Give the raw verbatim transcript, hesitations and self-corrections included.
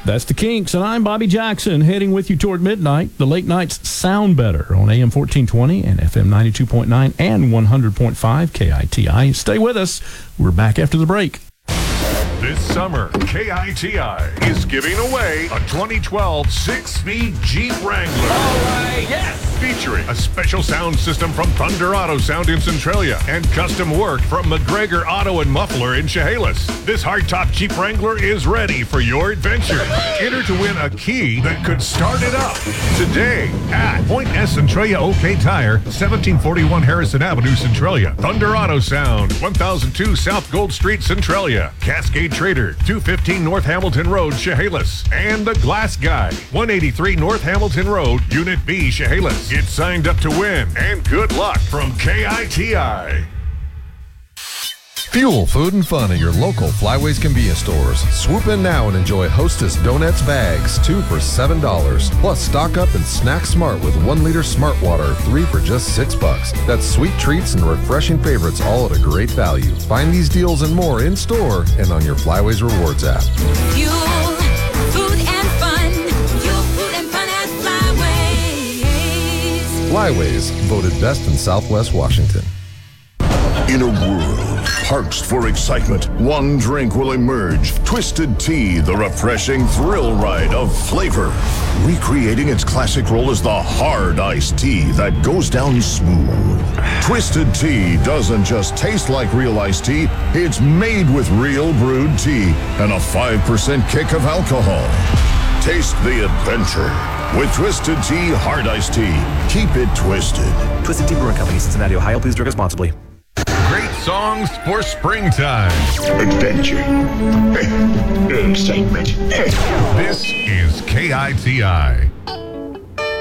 That's the Kinks, and I'm Bobby Jackson, heading with you toward midnight. The late nights sound better on A M fourteen twenty and F M ninety-two point nine and one hundred point five K I T I. Stay with us. We're back after the break. This summer, K I T I is giving away a twenty twelve six-speed Jeep Wrangler. All right, yes! Featuring a special sound system from Thunder Auto Sound in Centralia and custom work from McGregor Auto and Muffler in Chehalis. This hardtop Jeep Wrangler is ready for your adventure. Enter to win a key that could start it up today at Point S Centralia OK Tire, seventeen forty-one Harrison Avenue, Centralia. Thunder Auto Sound, one thousand two South Gold Street, Centralia. Cascade Trader, two fifteen North Hamilton Road, Chehalis. And The Glass Guy, one eighty-three North Hamilton Road, Unit B, Chehalis. Get signed up to win, and good luck from K I T I. Fuel, food, and fun at your local Flyways convenience stores. Swoop in now and enjoy Hostess Donuts bags, two for seven dollars. Plus, stock up and snack smart with one liter Smart Water, three for just six bucks. That's sweet treats and refreshing favorites, all at a great value. Find these deals and more in store and on your Flyways Rewards app. Fuel, food, and fun. Fuel, food, and fun at Flyways. Flyways, voted best in Southwest Washington. In a world parched for excitement, one drink will emerge. Twisted Tea, the refreshing thrill ride of flavor. Recreating its classic role as the hard iced tea that goes down smooth. Twisted Tea doesn't just taste like real iced tea, it's made with real brewed tea and a five percent kick of alcohol. Taste the adventure with Twisted Tea Hard Iced Tea. Keep it twisted. Twisted Tea Brewing Company, Cincinnati, Ohio. Please drink responsibly. Great songs for springtime. Adventure. Excitement. This is K I T I.